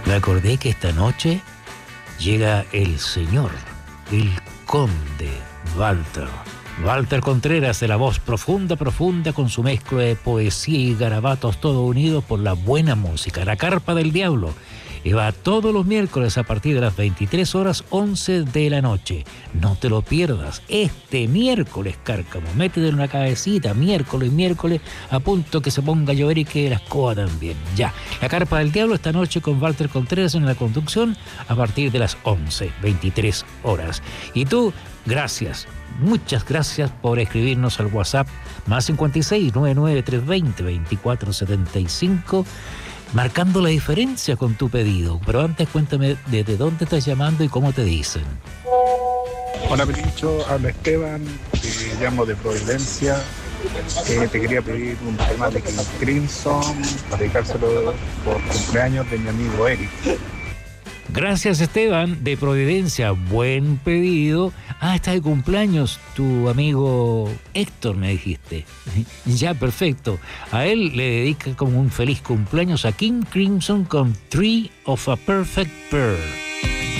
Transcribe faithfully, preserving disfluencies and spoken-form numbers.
Me acordé que esta noche llega el señor, el conde Walter. Walter Contreras, de la voz profunda, profunda, con su mezcla de poesía y garabatos, todo unido por la buena música. La Carpa del Diablo. Y va todos los miércoles a partir de las veintitrés horas once de la noche. No te lo pierdas. Este miércoles, Cárcamo, métete en una cabecita, miércoles, miércoles, a punto que se ponga a llover y que la escoba también. Ya, La Carpa del Diablo esta noche con Walter Contreras en la conducción a partir de las once, veintitrés horas. Y tú, gracias, muchas gracias por escribirnos al WhatsApp más cincuenta y seis, noventa y nueve, trescientos veinte, veinticuatro setenta y cinco, marcando la diferencia con tu pedido. Pero antes cuéntame desde dónde estás llamando y cómo te dicen. Hola Pelincho, habla Esteban, te llamo de Providencia. Eh, te quería pedir un tema de King Crimson para dedicárselo por cumpleaños de mi amigo Eric. Gracias, Esteban, de Providencia. Buen pedido. Ah, está de cumpleaños tu amigo Héctor, me dijiste. Ya, perfecto. A él le dedica como un feliz cumpleaños a King Crimson con Tree of a Perfect Pearl.